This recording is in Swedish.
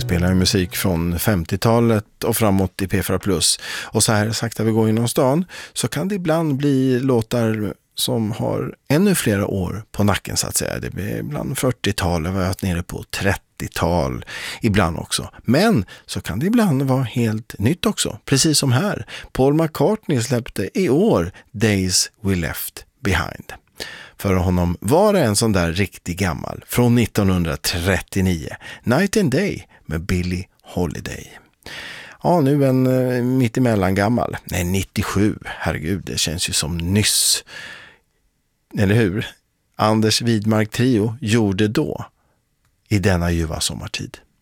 spelar ju musik från 50-talet och framåt i P4+. Och så här sakta vi går genom stan så kan det ibland bli låtar som har ännu flera år på nacken så att säga. Det blir ibland 40-tal, jag har varit nere på 30-tal ibland också. Men så kan det ibland vara helt nytt också. Precis som här. Paul McCartney släppte i år Days We Left Behind. För honom var det en sån där riktigt gammal från 1939. Night and Day med Billie Holiday. Ja, nu en mittemellan gammal. Nej, 97. Herregud, det känns ju som nyss. Eller hur? Anders Widmark Trio gjorde då I denna ljuva sommartid.